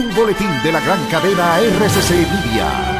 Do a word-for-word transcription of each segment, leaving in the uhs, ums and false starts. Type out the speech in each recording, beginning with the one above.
Un boletín de la gran cadena R C C Media.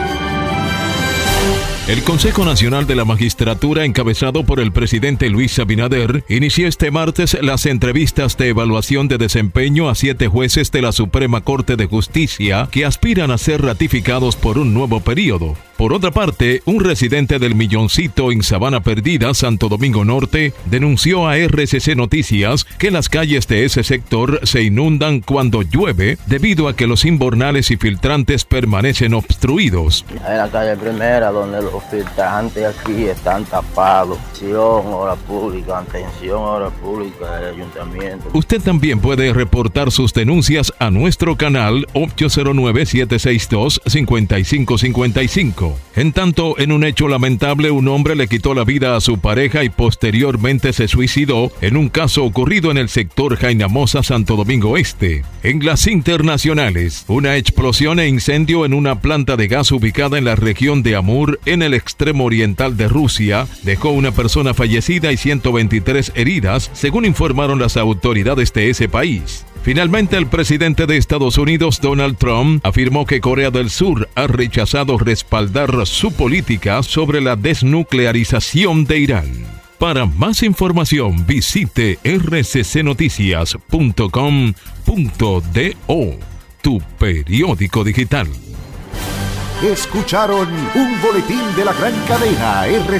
El Consejo Nacional de la Magistratura, encabezado por el presidente Luis Abinader, inició este martes las entrevistas de evaluación de desempeño a siete jueces de la Suprema Corte de Justicia que aspiran a ser ratificados por un nuevo periodo. Por otra parte, un residente del Milloncito en Sabana Perdida, Santo Domingo Norte, denunció a R C C Noticias que las calles de ese sector se inundan cuando llueve debido a que los invernales y filtrantes permanecen obstruidos. En la calle Primera, donde los filtrantes aquí están tapados. Atención, hora pública, atención, hora pública del ayuntamiento. Usted también puede reportar sus denuncias a nuestro canal ocho cero nueve, siete seis dos, cinco cinco cinco cinco. En tanto, en un hecho lamentable, un hombre le quitó la vida a su pareja y posteriormente se suicidó en un caso ocurrido en el sector Jainamosa, Santo Domingo Este. En las internacionales, una explosión e incendio en una planta de gas ubicada en la región de Amur, en el extremo oriental de Rusia, dejó una persona fallecida y ciento veintitrés heridas, según informaron las autoridades de ese país. Finalmente, el presidente de Estados Unidos, Donald Trump, afirmó que Corea del Sur ha rechazado respaldar su política sobre la desnuclearización de Irán. Para más información, visite r c c noticias punto com punto do, tu periódico digital. Escucharon un boletín de la gran cadena R C C.